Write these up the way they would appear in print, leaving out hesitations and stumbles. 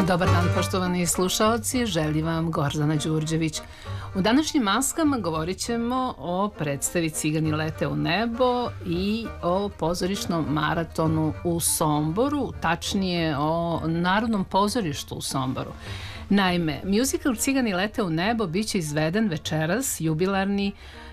Dobar dan, poštovani slušaoci, želi vam Gordana Đurđević. U današnjim maskama govorit ćemo o predstavi Cigani lete u nebo i o pozorišnom maratonu u Somboru, tačnije o Narodnom pozorištu u Somboru. Naime, muzikal Cigani lete u nebo biće izveden večeras, jubilarni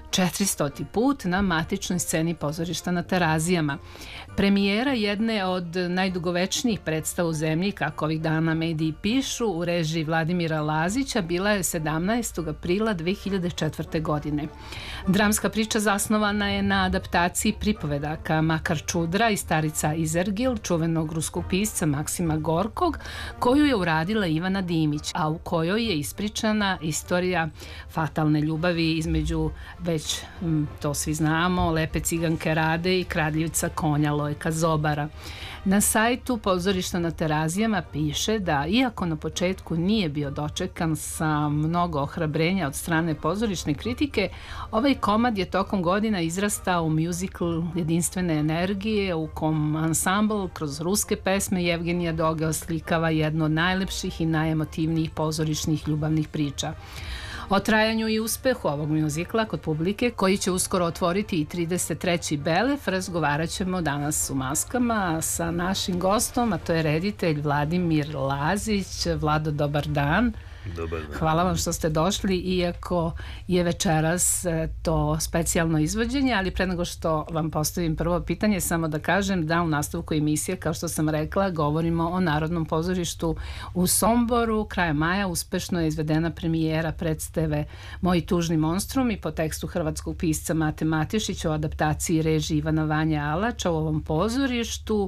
400. put na matičnoj sceni pozorišta na Terazijama. Premijera jedne od najdugovečnijih predstava u zemlji, kako ovih dana mediji pišu, u režiji Vladimira Lazića bila je 17. aprila 2004. godine. Dramska priča zasnovana je na adaptaciji pripovedaka Makar Čudra i Starica Izergil, čuvenog ruskog pisca Maksima Gorkog, koju je uradila Ivana Dimić, a u kojoj je ispričana istorija fatalne ljubavi između, već to svi znamo, lepe ciganke Rade i kradljivca konja Lojka Zobara. Na sajtu pozorišta na Terazijama piše da, iako na početku nije bio dočekan sa mnogo ohrabrenja od strane pozorišne kritike, ovaj komad je tokom godina izrastao u muzikl jedinstvene energije u kom ansambl kroz ruske pesme Jevgenija Doge oslikava jednu od najlepših i najemotivnijih pozorišnih ljubavnih priča. O trajanju i uspehu ovog muzikla kod publike, koji će uskoro otvoriti i 33. Belef, razgovarat ćemo danas u maskama sa našim gostom, a to je reditelj Vladimir Lazić. Vlado, dobar dan. Dobar dan. Hvala vam što ste došli, iako je večeras to specijalno izvođenje, ali pre nego što vam postavim prvo pitanje, samo da kažem da u nastavku emisije, kao što sam rekla, govorimo o Narodnom pozorištu u Somboru. Krajem maja uspešno je izvedena premijera predstave Moji tužni monstrumi po tekstu hrvatskog pisca Mate Matišića o adaptaciji režiji Ivana Vanja Alača u ovom pozorištu.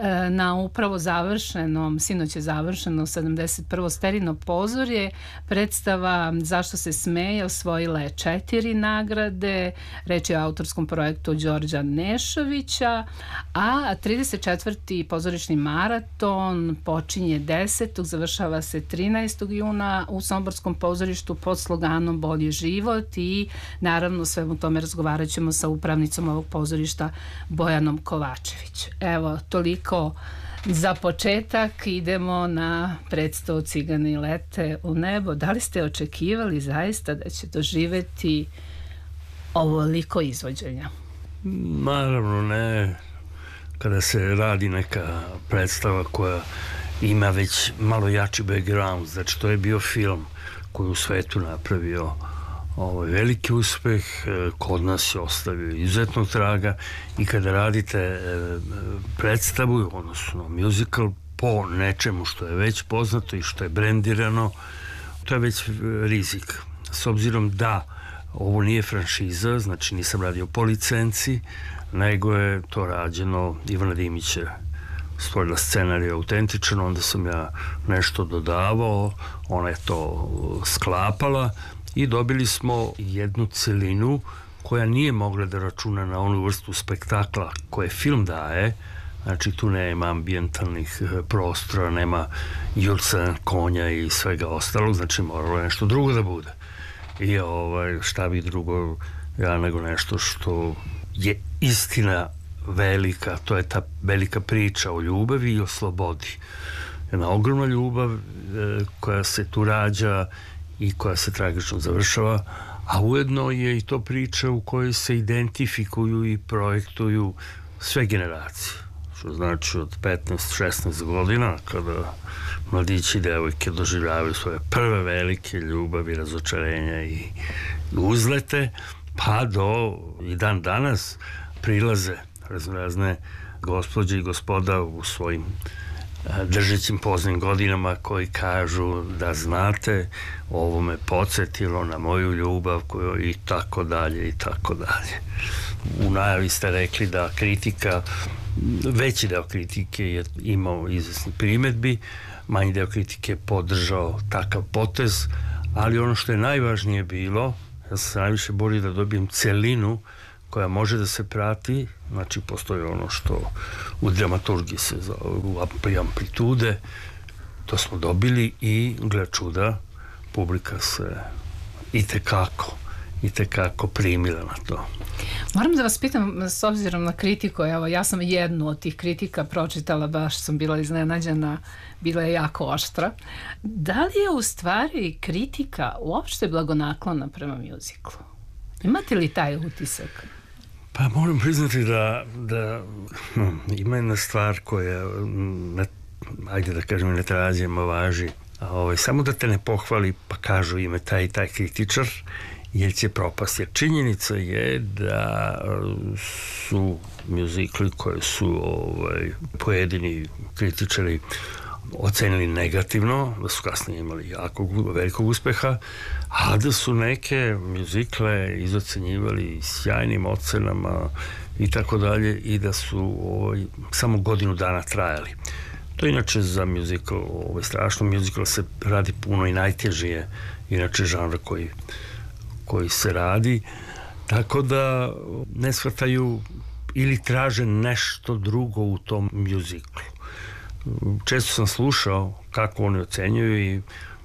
Na upravo završenom, sinoć je završeno 71. Sterino pozorje. Predstava Zašto se smeje osvojila je 4 nagrade, reč je o autorskom projektu Đorđa Nešovića, a 34. pozorišni maraton počinje 10. završava se 13. juna u Somborskom pozorištu pod sloganom Bolji život i naravno svemu tome razgovarat ćemo sa upravnicom ovog pozorišta Bojanom Kovačević. Evo, toliko za početak. Idemo na predstavu Cigani lete u nebo. Da li ste očekivali zaista da će doživeti ovoliko izvođenja? Naravno ne. Kada se radi neka predstava koja ima već malo jači background, znači to je bio film koji u svetu napravio veliki uspeh, kod nas je ostavio izuzetno traga i kada radite predstavu, odnosno musical po nečemu što je već poznato i što je brendirano, to je već rizik. S obzirom da ovo nije franšiza, znači nisam radio po licenci, nego je to rađeno, Ivana Dimić je stvorila scenarij autentičan, onda sam ja nešto dodavao, ona je to sklapala i dobili smo jednu celinu koja nije mogla da računa na onu vrstu spektakla koje film daje. Znači tu nema ambijentalnih prostora, nema jurca, konja i svega ostalog, znači moralo nešto drugo da bude. I šta bi drugo ja nego nešto što je istina velika, to je ta velika priča o ljubavi i o slobodi. Jedna ogromna ljubav koja se tu rađa i koja se tragično završava, a ujedno je i to priča u kojoj se identifikuju i projektuju sve generacije. Što znači od 15-16 godina, kada mladići i devojke doživljavaju svoje prve velike ljubavi, razočarenja i uzlete, pa do i dan danas prilaze razne gospođe i gospoda u svojim držećim poznim godinama koji kažu da znate, ovo me podsjetilo na moju ljubav i tako dalje i tako dalje. U najavi ste rekli da kritika, veći deo kritike je imao izvesni primedbi, manji deo kritike je podržao takav potez, ali ono što je najvažnije bilo, ja sam se najviše borio da dobijem celinu koja može da se prati, znači postoji ono što u dramaturgiji se zove amplitude, to smo dobili i, gle čuda, publika se itekako i tekako primila na to. Moram da vas pitam, s obzirom na kritiku, evo, ja sam jednu od tih kritika pročitala, baš sam bila iznenađena, bila je jako oštra. Da li je u stvari kritika uopšte blagonaklona prema mjuziklu? Imate li taj utisak? Pa moram priznati da ima jedna stvar koja, ajde da kažem, ne tražimo važi. Samo da te ne pohvali pa kažu ime taj i taj kritičar, jer će propast. Jer činjenica je da su mjuzikli koje su pojedini kritičari ocenili negativno, da su kasnije imali velikog uspeha, a da su neke mjuzikle izocenjivali sjajnim ocenama i tako dalje, i da su samo godinu dana trajali. To je inače za mjuzikl strašno. Mjuzikl se radi puno i najteži je inače žanr koji se radi, tako da ne shvataju ili traže nešto drugo u tom mjuziklu. Često sam slušao kako oni ocenjuju i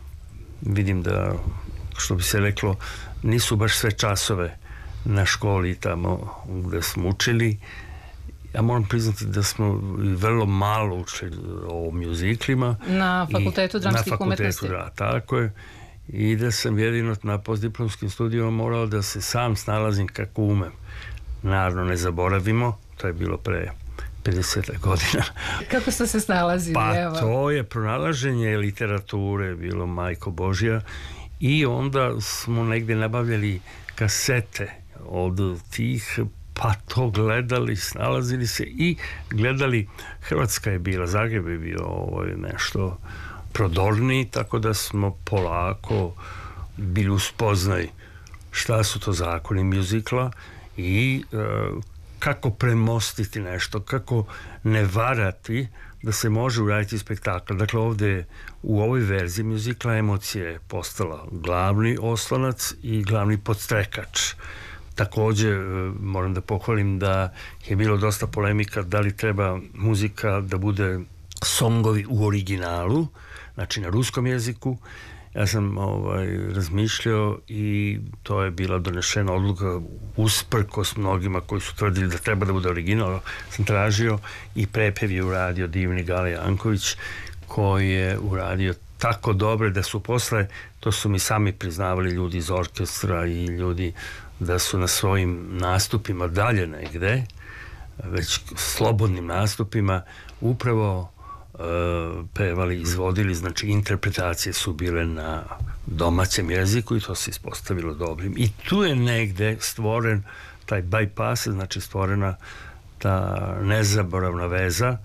vidim da, što bi se reklo, nisu baš sve časove na školi tamo gde smo učili. Ja moram priznati da smo vrlo malo učili o mjuziklima. Na Fakultetu dramskih umetnosti. Da, tako je. I da sam jedino na postdiplomskim studijama morao da se sam snalazim kako umem. Naravno, ne zaboravimo, to je bilo pre 50 godina. Kako ste se snalazili? Pa to je pronalaženje literature, bilo majko Božja, i onda smo negde nabavljali kasete od tih, pa to gledali, snalazili se i gledali. Hrvatska je bila, Zagreb je bio nešto prodorniji, tako da smo polako bili u spoznaj šta su to zakoni mjuzikla i kako premostiti nešto, kako ne varati da se može uraditi spektakl. Dakle, ovdje u ovoj verziji mjuzikla emocija je postala glavni oslonac i glavni podstrekač. Također moram da pohvalim da je bilo dosta polemika da li treba muzika da bude songovi u originalu, znači na ruskom jeziku. Ja sam razmišljao i to je bila donešena odluka usprkos mnogima koji su tvrdili da treba da bude original. Sam tražio i prepev je uradio divni Gale Janković, koji je uradio tako dobre da su posle, to su mi sami priznavali ljudi iz orkestra i ljudi da su na svojim nastupima dalje negde, već slobodnim nastupima, upravo pevali, izvodili, znači interpretacije su bile na domaćem jeziku i to se ispostavilo dobrim. I tu je negde stvoren taj bypass, znači stvorena ta nezaboravna veza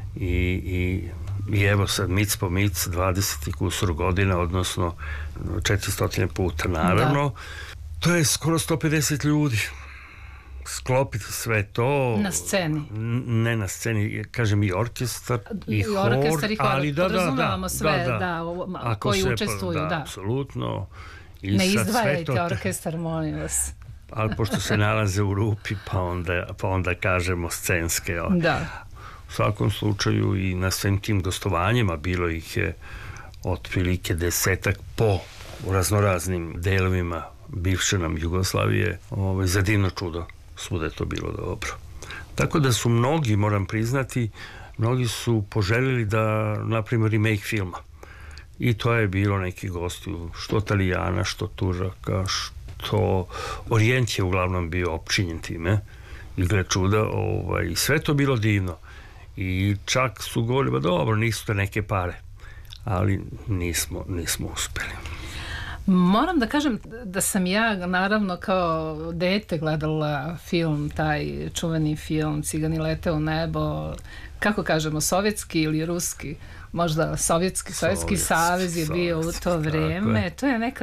i evo sad mic po mic 20 kusur godina, odnosno 400 puta naravno. Da. To je skoro 150 ljudi. Sklopiti sve to na sceni. Ne na sceni, kažem i orkestar i hor, ali podrazumevamo sve koji učestvuju, da. Apsolutno. Ne izdvajajte orkestar, molim vas. Ali pošto se nalaze u rupi, pa onda kažemo scenske. Da. U svakom slučaju i na svim tim gostovanjima bilo ih je otprilike 10 po raznoraznim delovima bivše nam Jugoslavije, za divno čudo. Svuda je to bilo dobro. Tako da su mnogi, moram priznati, mnogi su poželjeli da napravimo remake filma. I to je bilo neki gosti, što Talijana, što Tužaka, što Orijent je uglavnom bio opčinjen time. I gle čuda, i sve to bilo divno. I čak su govorili, ba dobro, nisu to neke pare. Ali nismo uspeli. Moram da kažem da sam ja naravno kao dete gledala film, taj čuveni film Cigani lete u nebo, kako kažemo, sovjetski ili ruski, možda Sovjetski savez je bio u to vreme, to je neka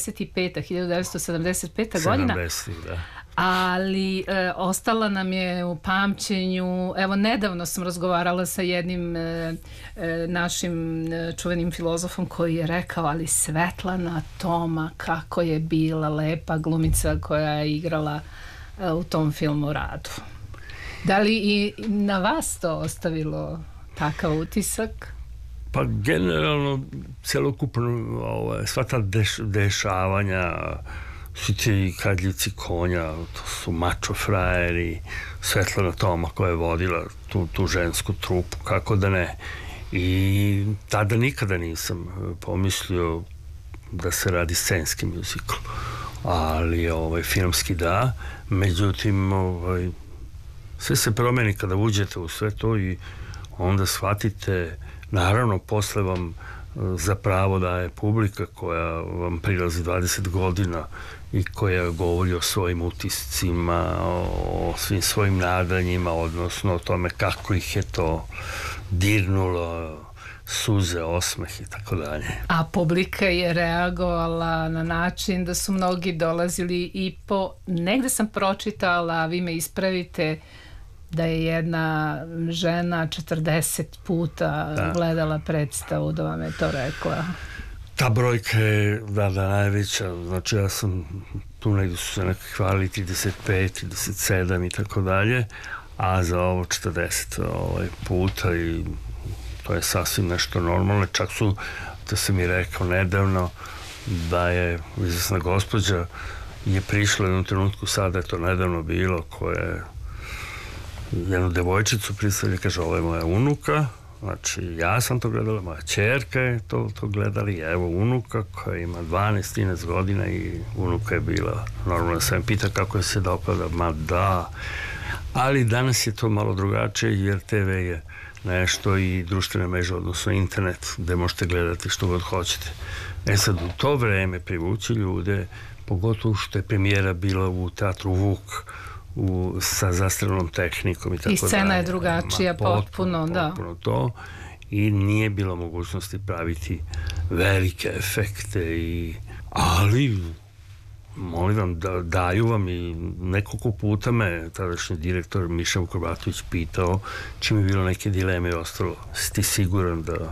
1975. godina. 70, da. Ali ostala nam je u pamćenju. Evo, nedavno sam razgovarala sa jednim našim čuvenim filozofom koji je rekao, ali Svetlana Toma, kako je bila lepa glumica koja je igrala u tom filmu Radu. Da li i na vas to ostavilo takav utisak? Pa generalno celokupno sva ta dešavanja svi ti kadljivci konja, to su mačo frajeri, Svetlana Toma koja je vodila tu žensku trupu, kako da ne. I tada nikada nisam pomislio da se radi scenski muzikl, ali filmski da. Međutim, sve se promeni kada uđete u sve to i onda shvatite, naravno posle vam za pravo daje publika koja vam prilazi 20 godina i koja govori o svojim utiscima, o svim svojim nadanjima, odnosno o tome kako ih je to dirnulo, suze, osmeh i tako dalje. A publika je reagovala na način da su mnogi dolazili i negde sam pročitala, vi me ispravite, da je jedna žena 40 puta gledala predstavu, da vam je to rekla. Ta brojka je najveća, znači ja sam tu negdje su se neki hvalili 35, 37 i tako dalje, a za ovo 40 puta i to je sasvim nešto normalno. Čak su, da sam mi rekao nedavno, da je izvesna gospođa je prišla u jednom trenutku, sada je to nedavno bilo, koja je jednu devojčicu predstavlja, kaže, ovo je moja unuka, znači ja sam to gledala, moja ćerka je to gledala i evo unuka koja ima 12-13 godina i unuka je bila, normalno sam pita kako je se dopada, ma da, ali danas je to malo drugačije jer TV je nešto i društvene mreže, odnosno internet, gde možete gledati što god hoćete. Sad u to vreme privući ljude, pogotovo što je premijera bila u teatru Vuk, sa zastrelnom tehnikom i tako dalje. I scena je drugačija, potpuno, da. Potpuno to. I nije bilo mogućnosti praviti velike efekte, ali molim vam, daju vam i nekoliko puta me tadašnji direktor Miša Vukobratović pitao, čim je bilo neke dileme i ostalo, si ti siguran da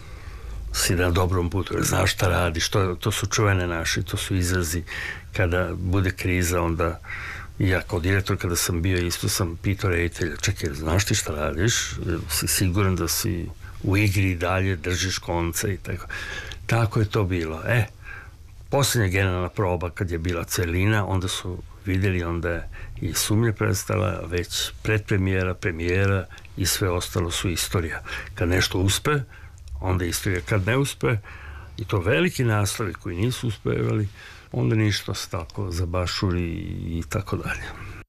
si na dobrom putu, znaš šta radiš, to su čuvene naše, to su izrazi, kada bude kriza, onda ja kao direktor kada sam bio isto sam pitao reditelja, čekaj, znaš ti šta radiš, si siguran da si u igri dalje, držiš konce i tako. Tako je to bilo. Posljednja generalna proba kad je bila celina, onda su vidjeli, onda je i Sumnja prestala, već predpremijera, premijera i sve ostalo su istorija. Kad nešto uspe, onda je istorija. Kad ne uspe, i to veliki naslovi koji nisu uspevali, onda ništa se tako zabašuri i tako dalje.